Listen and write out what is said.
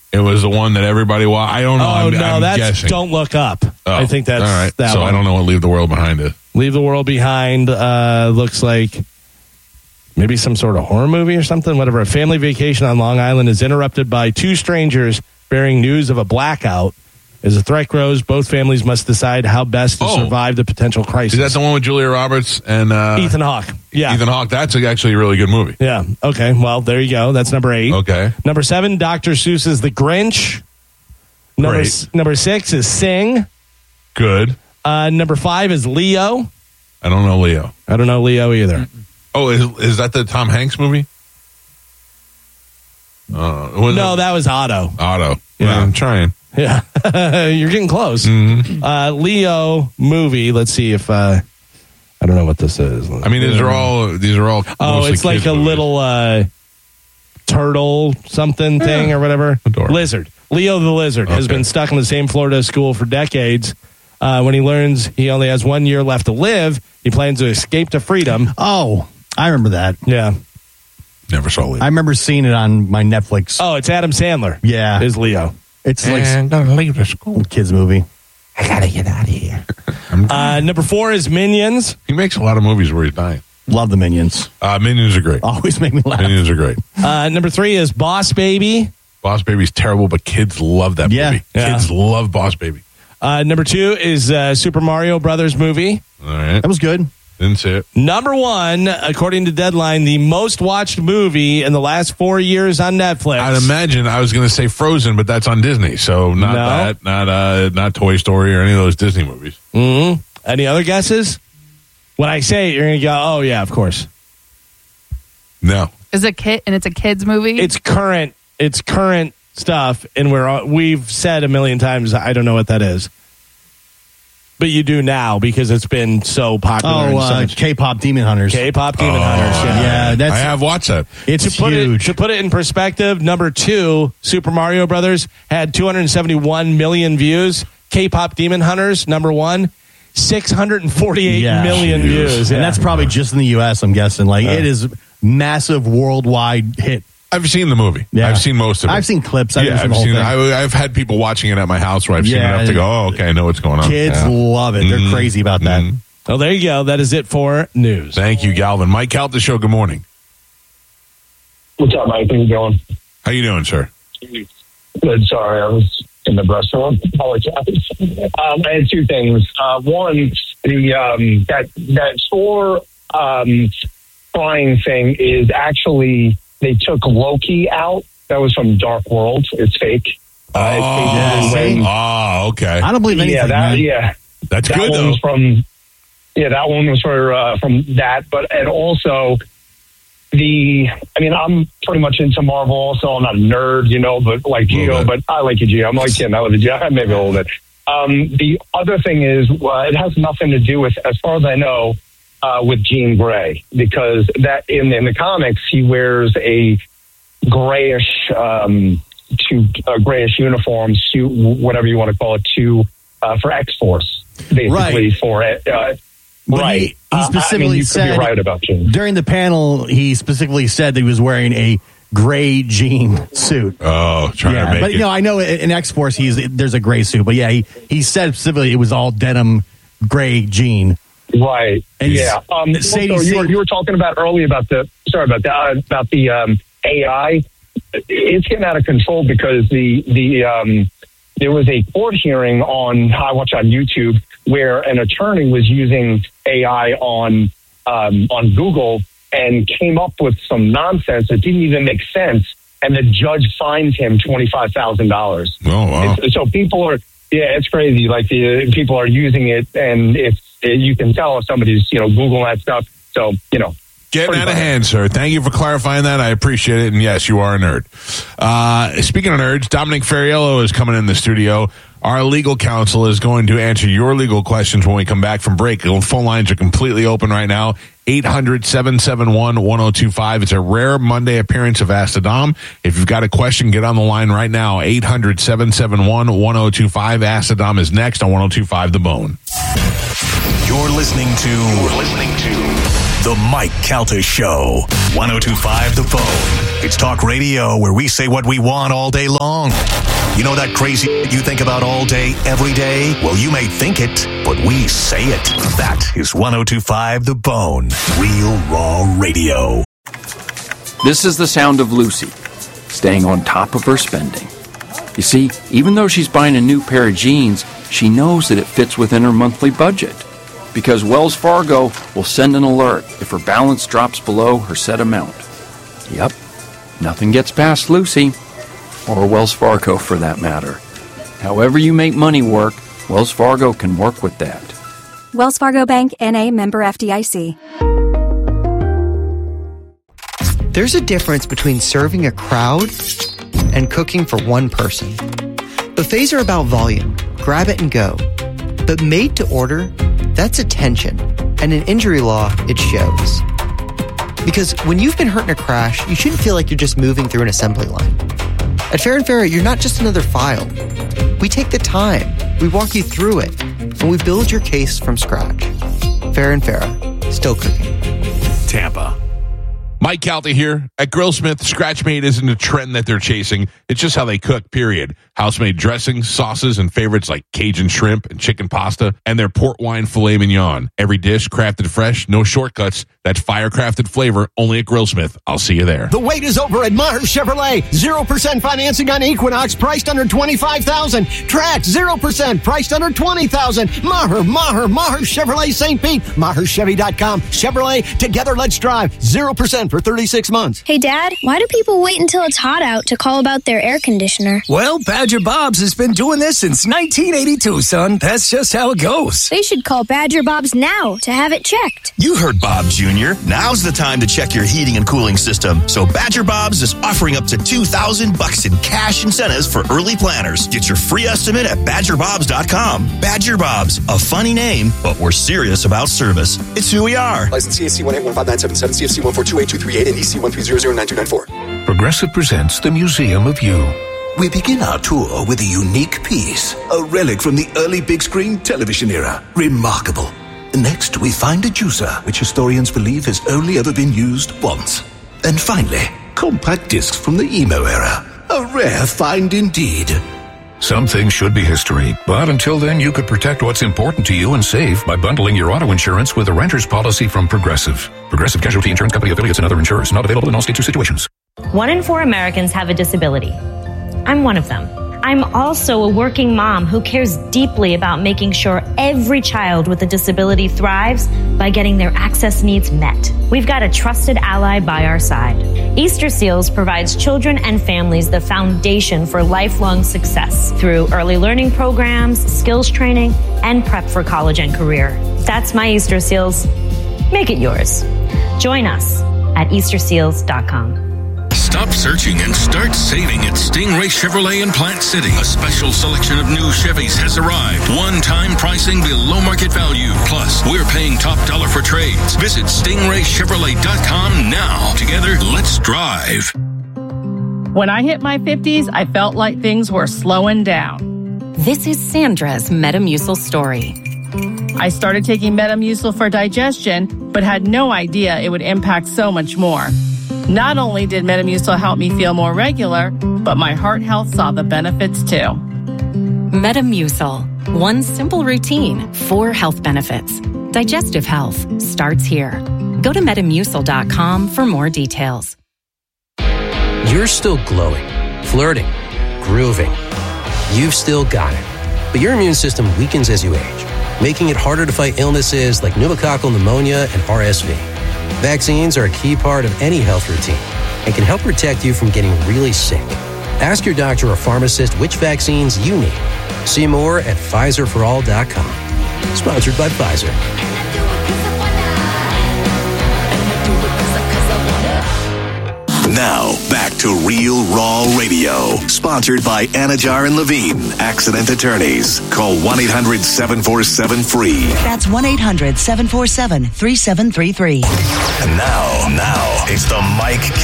It was the one that everybody watched. I don't know. I'm that's guessing. Don't Look Up. Oh, I think that's all right. that So one. I don't know what Leave the World Behind is. Leave the World Behind looks like maybe some sort of horror movie or something. Whatever. A family vacation on Long Island is interrupted by two strangers bearing news of a blackout. As the threat grows, both families must decide how best to survive the potential crisis. Is that the one with Julia Roberts and Ethan Hawke? Yeah. Ethan Hawke. That's actually a really good movie. Yeah. Okay. Well, there you go. That's number 8. Okay. Number 7, Dr. Seuss's The Grinch. Number 6 is Sing. Good. Number 5 is Leo. I don't know Leo. I don't know Leo either. Oh, is that the Tom Hanks movie? No, that was Otto. Otto. Yeah. I'm trying. Yeah. You're getting close. Mm-hmm. Leo movie. Let's see if I don't know what this is. I mean, these are all. Oh, it's like a little turtle something thing or whatever. Adorable. Lizard. Leo the lizard has been stuck in the same Florida school for decades. When he learns he only has 1 year left to live, he plans to escape to freedom. Oh, I remember that. Yeah. Never saw Leo. I remember seeing it on my Netflix. Oh, it's Adam Sandler. Yeah. Is Leo. It's like I'm gonna leave the school. kids movie. I gotta get out of here. Number 4 is Minions. He makes a lot of movies where he's dying. Love the Minions. Minions are great. Always make me laugh. Minions are great. Number 3 is Boss Baby. Boss Baby's terrible, but kids love that movie. Yeah. Kids love Boss Baby. Number 2 is Super Mario Brothers movie. All right. That was good. Didn't see it. Number 1, according to Deadline, the most watched movie in the last 4 years on Netflix. I'd imagine I was going to say Frozen, but that's on Disney, so not that, not Toy Story or any of those Disney movies. Mm-hmm. Any other guesses? When I say it, you're going to go, oh, yeah, of course. No. Is it kid? And it's a kids movie? It's current stuff, and we've said a million times, I don't know what that is. But you do now because it's been so popular. Oh, K-pop Demon Hunters. K-pop Demon Hunters. Yeah, I have watched that. It's huge. To put it in perspective, number 2, Super Mario Brothers, had 271 million views. K-pop Demon Hunters, number 1, 648 million views. Yeah. And that's probably just in the U.S., I'm guessing. It is massive worldwide hit. I've seen the movie. Yeah. I've seen most of it. I've seen clips. I've seen it. I've had people watching it at my house where I've seen enough to go, oh, okay, I know what's going on. Kids love it. They're crazy about that. Well, there you go. That is it for news. Thank you, Galvin. Mike Calta Show, good morning. What's up, Mike? How you doing? How you doing, sir? Good. Sorry, I was in the restaurant. Apologize. I had 2 things. One, that store flying thing is actually, they took Loki out. That was from Dark World. It's fake. Okay. I don't believe anything. That's that good, one though. was from that. But, and also, I'm pretty much into Marvel also. I'm not a nerd, but like Gio, but I like you, Gio. I'm like Kim. I love you, Gio. Maybe a little bit. The other thing is, it has nothing to do with, as far as I know, with Jean Grey, because that in the comics he wears a grayish uniform suit, whatever you want to call it, for X-Force, basically for it. Right. He specifically you said could be right about Jean. During the panel, he specifically said that he was wearing a gray jean suit. Oh, trying to make but it. I know in X-Force there's a gray suit, but he said specifically it was all denim gray jean. Right. And yeah. You were talking about earlier about the AI. It's getting out of control because there was a court hearing I watched on YouTube where an attorney was using AI on Google and came up with some nonsense that didn't even make sense, and the judge fined him $25,000. Oh, wow. So people are, it's crazy. Like people are using it, and you can tell if somebody's Googling that stuff. So Getting out of hand, sir. Thank you for clarifying that. I appreciate it. And yes, you are a nerd. Speaking of nerds, Dominic Ferriello is coming in the studio. Our legal counsel is going to answer your legal questions when we come back from break. The phone lines are completely open right now. 800-771-1025. It's a rare Monday appearance of Ask the Dom. If you've got a question, get on the line right now. 800-771-1025. Ask the Dom is next on 1025 The Bone. You're listening to The Mike Calta Show. 1025 The Bone. It's talk radio where we say what we want all day long. You know that crazy you think about all day, every day? Well, you may think it, but we say it. That is 102.5 The Bone. Real Raw Radio. This is the sound of Lucy, staying on top of her spending. You see, even though she's buying a new pair of jeans, she knows that it fits within her monthly budget. Because Wells Fargo will send an alert if her balance drops below her set amount. Yep, nothing gets past Lucy, or Wells Fargo for that matter. However you make money work, Wells Fargo can work with that. Wells Fargo Bank, N.A., member FDIC. There's a difference between serving a crowd and cooking for one person. Buffets are about volume, grab it and go. But made to order, that's attention. And in injury law, it shows. Because when you've been hurt in a crash, you shouldn't feel like you're just moving through an assembly line. At Fair and Fair, you're not just another file. We take the time, we walk you through it, and we build your case from scratch. Fair and Fair, still cooking. Tampa. Mike Calta here. At Grillsmith, Scratch-Made isn't a trend that they're chasing. It's just how they cook, period. House-made dressings, sauces, and favorites like Cajun shrimp and chicken pasta, and their port wine filet mignon. Every dish crafted fresh, no shortcuts. That fire-crafted flavor only at Grillsmith. I'll see you there. The wait is over at Maher Chevrolet. 0% financing on Equinox, priced under $25,000. Trax, 0%, priced under $20,000. Maher Chevrolet St. Pete. MaherChevy.com. Chevrolet, together let's drive. 0% for 36 months. Hey, Dad, why do people wait until it's hot out to call about their air conditioner? Well, Badger Bob's has been doing this since 1982, son. That's just how it goes. They should call Badger Bob's now to have it checked. You heard Bob Jr. Now's the time to check your heating and cooling system. So Badger Bob's is offering up to $2,000 in cash incentives for early planners. Get your free estimate at badgerbobs.com. Badger Bob's, a funny name, but we're serious about service. It's who we are. License CAC 1815977, CFC 1428238, and EC 130099294. Progressive presents the Museum of You. We begin our tour with a unique piece, a relic from the early big screen television era. Remarkable. Next, we find a juicer, which historians believe has only ever been used once. And finally, compact discs from the emo era. A rare find indeed. Some things should be history, but until then, you could protect what's important to you and save by bundling your auto insurance with a renter's policy from Progressive. Progressive Casualty Insurance Company affiliates and other insurers. Not available in all states or situations. 1 in 4 Americans have a disability. I'm one of them. I'm also a working mom who cares deeply about making sure every child with a disability thrives by getting their access needs met. We've got a trusted ally by our side. Easter Seals provides children and families the foundation for lifelong success through early learning programs, skills training, and prep for college and career. That's my Easter Seals. Make it yours. Join us at easterseals.com. Stop searching and start saving at Stingray Chevrolet in Plant City. A special selection of new Chevys has arrived. One-time pricing below market value. Plus, we're paying top dollar for trades. Visit StingrayChevrolet.com now. Together, let's drive. When I hit my 50s, I felt like things were slowing down. This is Sandra's Metamucil story. I started taking Metamucil for digestion, but had no idea it would impact so much more. Not only did Metamucil help me feel more regular, but my heart health saw the benefits too. Metamucil. One simple routine, 4 health benefits. Digestive health starts here. Go to Metamucil.com for more details. You're still glowing, flirting, grooving. You've still got it. But your immune system weakens as you age, making it harder to fight illnesses like pneumococcal pneumonia and RSV. Vaccines are a key part of any health routine and can help protect you from getting really sick. Ask your doctor or pharmacist which vaccines you need. See more at PfizerForAll.com. Sponsored by Pfizer. Now, back to Real Raw Radio. Sponsored by Anajar and Levine, accident attorneys. Call 1-800-747-FREE. That's 1-800-747-3733. And now, it's the Mike